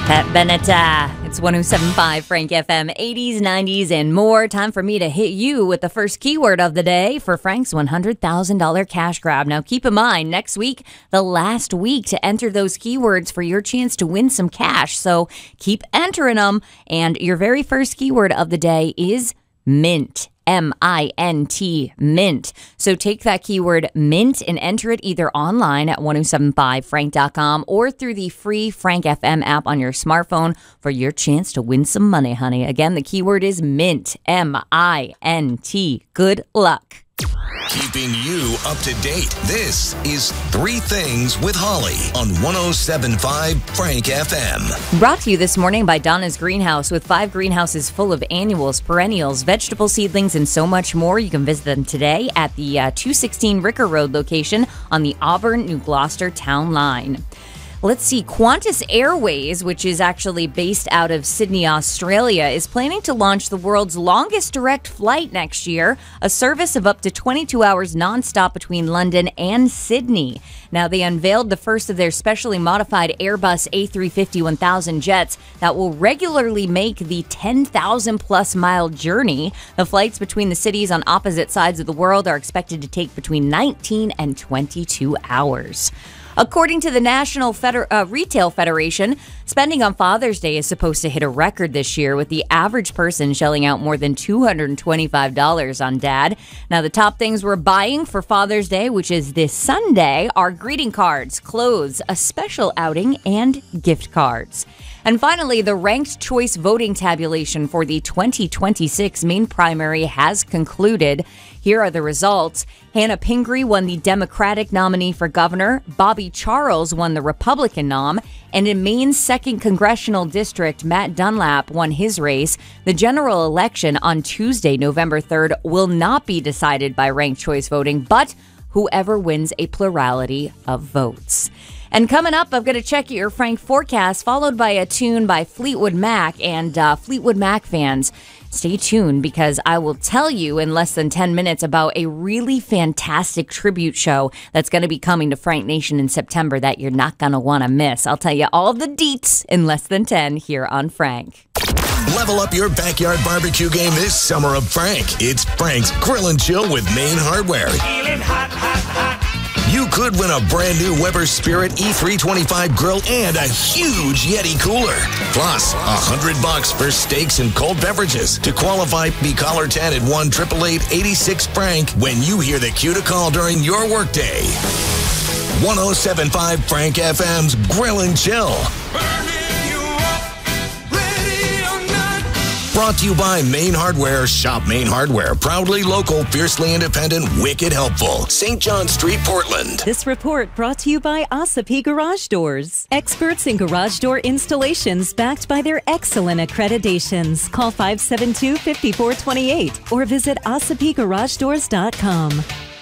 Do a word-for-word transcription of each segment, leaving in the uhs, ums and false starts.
Pat Benetta. It's one oh seven point five Frank F M, eighties, nineties, and more. Time for me to hit you with the first keyword of the day for Frank's one hundred thousand dollars cash grab. Now, keep in mind, next week, the last week to enter those keywords for your chance to win some cash. So keep entering them. And your very first keyword of the day is mint. M I N T, mint. So take that keyword mint and enter it either online at ten seventy-five frank dot com or through the free Frank F M app on your smartphone for your chance to win some money, honey. Again, the keyword is mint, M I N T. Good luck. Keeping you up to date. This is Three Things with Holly on ten seventy-five Frank F M. Brought to you this morning by Donna's Greenhouse, with five greenhouses full of annuals, perennials, vegetable seedlings, and so much more. You can visit them today at the uh, two sixteen Ricker Road location on the Auburn-New Gloucester town line. Let's see, Qantas Airways, which is actually based out of Sydney, Australia, is planning to launch the world's longest direct flight next year, a service of up to twenty-two hours nonstop between London and Sydney. Now, they unveiled the first of their specially modified Airbus A three fifty one thousand jets that will regularly make the ten thousand plus mile journey. The flights between the cities on opposite sides of the world are expected to take between nineteen and twenty-two hours. According to the National Feder- uh, Retail Federation, spending on Father's Day is supposed to hit a record this year, with the average person shelling out more than two hundred twenty-five dollars on Dad. Now, the top things we're buying for Father's Day, which is this Sunday, are greeting cards, clothes, a special outing, and gift cards. And finally, the ranked choice voting tabulation for the twenty twenty-six Maine primary has concluded. Here are the results. Hannah Pingree won the Democratic nominee for governor. Bobby Charles won the Republican nom. And in Maine's second congressional district, Matt Dunlap won his race. The general election on Tuesday, November third, will not be decided by ranked choice voting, but whoever wins a plurality of votes. And coming up, I'm going to check your Frank forecast, followed by a tune by Fleetwood Mac. And uh, Fleetwood Mac fans, stay tuned, because I will tell you in less than ten minutes about a really fantastic tribute show that's going to be coming to Frank Nation in September that you're not going to want to miss. I'll tell you all the deets in less than ten here on Frank. Level up your backyard barbecue game this summer of Frank. It's Frank's Grill and Chill with Maine Hardware. Feeling hot, hot, hot. You could win a brand new Weber Spirit E three twenty-five grill and a huge Yeti cooler. Plus, a hundred bucks for steaks and cold beverages. To qualify, be caller ten at one eight eight eight, eight six Frank when you hear the cue to call during your workday. ten seventy-five Frank F M's Grill and Chill. Brought to you by Maine Hardware. Shop Maine Hardware. Proudly local, fiercely independent, wicked helpful. Saint John Street, Portland. This report brought to you by Ossipee Garage Doors. Experts in garage door installations backed by their excellent accreditations. Call five seven two, five four two eight or visit ossipee garage doors dot com.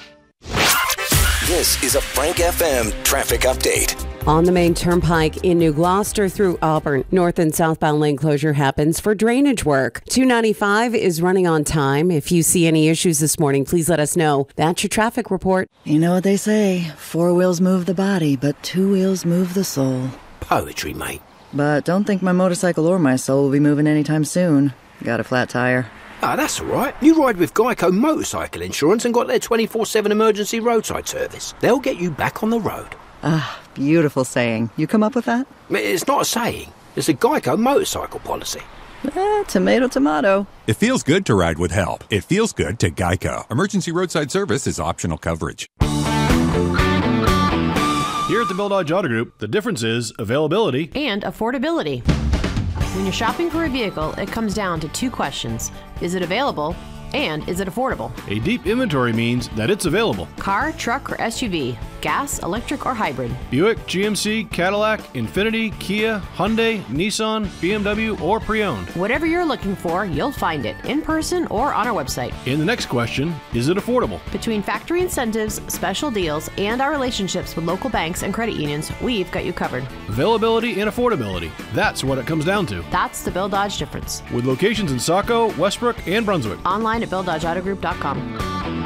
This is a Frank F M traffic update. On the main turnpike in New Gloucester through Auburn, north and southbound lane closure happens for drainage work. two ninety-five is running on time. If you see any issues this morning, please let us know. That's your traffic report. You know what they say, four wheels move the body, but two wheels move the soul. Poetry, mate. But don't think my motorcycle or my soul will be moving anytime soon. Got a flat tire. Ah, that's all right. You ride with Geico Motorcycle Insurance and got their twenty-four seven emergency roadside service. They'll get you back on the road. Ah, beautiful saying. You come up with that? It's not a saying. It's a Geico motorcycle policy. Eh, tomato, tomato. It feels good to ride with help. It feels good to Geico. Emergency roadside service is optional coverage. Here at the Bill Dodge Auto Group, the difference is availability and affordability. When you're shopping for a vehicle, it comes down to two questions. Is it available? And is it affordable? A deep inventory means that it's available. Car, truck, or S U V, gas, electric, or hybrid. Buick, G M C, Cadillac, Infiniti, Kia, Hyundai, Nissan, B M W, or pre-owned. Whatever you're looking for, you'll find it in person or on our website. And the next question, is it affordable? Between factory incentives, special deals, and our relationships with local banks and credit unions, we've got you covered. Availability and affordability. That's what it comes down to. That's the Bill Dodge difference. With locations in Saco, Westbrook, and Brunswick. Online at bill dodge auto group dot com.